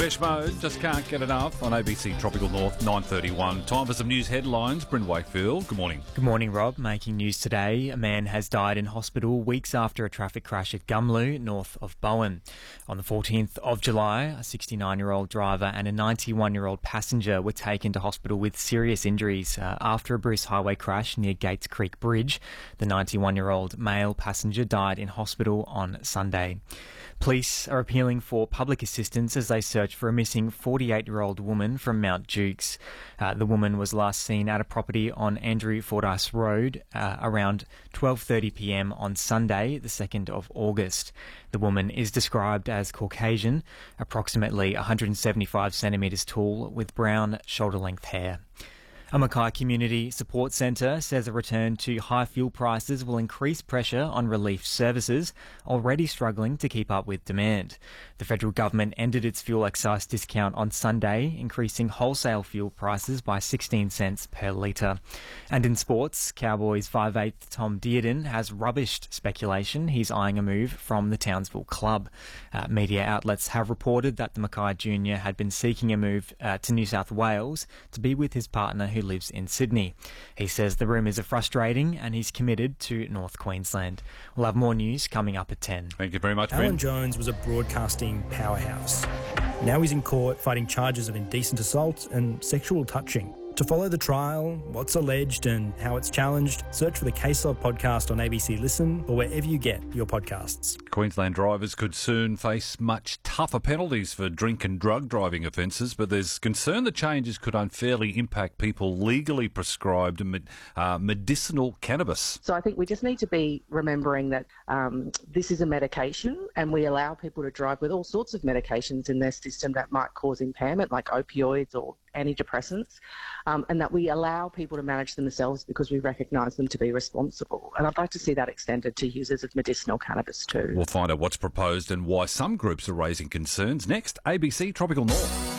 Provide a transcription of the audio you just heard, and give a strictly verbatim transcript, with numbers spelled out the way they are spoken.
Depeche Mode, Just Can't Get Enough on A B C Tropical North, nine thirty-one. Time for some news headlines. Bryn Wakefield, good morning. Good morning, Rob. Making news today, a man has died in hospital weeks after a traffic crash at Gumlu, north of Bowen. On the fourteenth of July, a sixty-nine-year-old driver and a ninety-one-year-old passenger were taken to hospital with serious injuries uh, after a Bruce Highway crash near Gates Creek Bridge. The ninety-one-year-old male passenger died in hospital on Sunday. Police are appealing for public assistance as they search for a missing forty-eight-year-old woman from Mount Dukes. Uh, the woman was last seen at a property on Andrew Fordyce Road uh, around twelve thirty p m on Sunday, the second of August. The woman is described as Caucasian, approximately one hundred seventy-five centimetres tall, with brown shoulder-length hair. A Mackay Community Support Centre says a return to high fuel prices will increase pressure on relief services, already struggling to keep up with demand. The federal government ended its fuel excise discount on Sunday, increasing wholesale fuel prices by sixteen cents per litre. And in sports, Cowboys five eighth Tom Dearden has rubbished speculation he's eyeing a move from the Townsville club. Uh, media outlets have reported that the Mackay Junior had been seeking a move uh, to New South Wales to be with his partner who lives in Sydney. He says the rumours are frustrating and he's committed to North Queensland. We'll have more news coming up at ten. Thank you very much, Alan Ben. Jones was a broadcasting powerhouse. Now he's in court fighting charges of indecent assault and sexual touching. To follow the trial, what's alleged and how it's challenged, search for the Case Log podcast on A B C Listen or wherever you get your podcasts. Queensland drivers could soon face much tougher penalties for drink and drug driving offences, but there's concern the changes could unfairly impact people legally prescribed uh, medicinal cannabis. So I think we just need to be remembering that um, this is a medication and we allow people to drive with all sorts of medications in their system that might cause impairment, like opioids or antidepressants, um, and that we allow people to manage themselves because we recognise them to be responsible. And I'd like to see that extended to users of medicinal cannabis too. We'll find out what's proposed and why some groups are raising concerns next. A B C Tropical North.